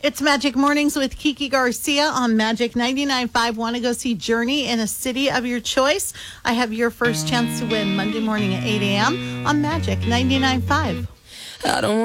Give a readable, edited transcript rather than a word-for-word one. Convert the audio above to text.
It's Magic Mornings with Kiki Garcia on Magic 99.5. Want to go see Journey in a city of your choice? I have your first chance to win Monday morning at 8 a.m. on Magic 99.5. I don't